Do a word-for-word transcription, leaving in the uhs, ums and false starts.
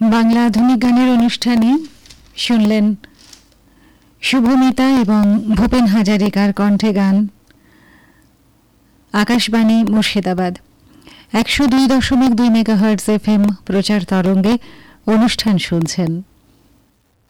বাংলা আধুনিক গানের অনুষ্ঠানে শুনলেন শুভমিতা এবং ভূপেন হাজারিকার কণ্ঠে গান। আকাশবাণী মুর্শিদাবাদ একশো দুই দশমিক দুই মেগাহার্টজ এফ এম প্রচার তরঙ্গে অনুষ্ঠান শুনছেন।